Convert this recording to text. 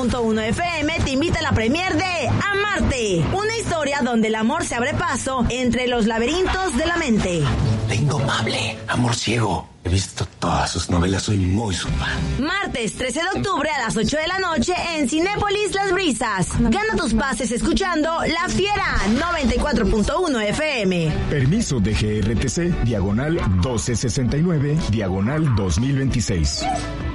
94.1 FM te invita a la premier de Amarte, una historia donde el amor se abre paso entre los laberintos de la mente. La Indomable, Amor Ciego. He visto todas sus novelas, soy muy su fan. Martes 13 de octubre a las 8 de la noche en Cinépolis Las Brisas. Gana tus pases escuchando La Fiera 94.1 FM. Permiso de GRTC, diagonal 1269, diagonal 2026.